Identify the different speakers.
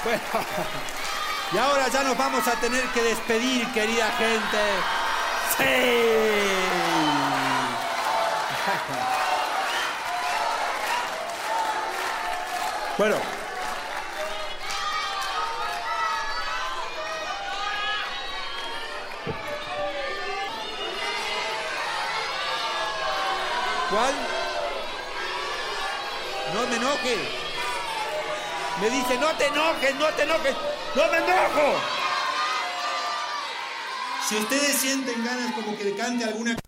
Speaker 1: Bueno, y ahora ya nos vamos a tener que despedir, querida gente. ¡Sí! Bueno. ¿Cuál? No me enojes. Me dice, no te enojes, no te enojes. ¡No me enojo!
Speaker 2: Si ustedes sienten ganas como que le cante alguna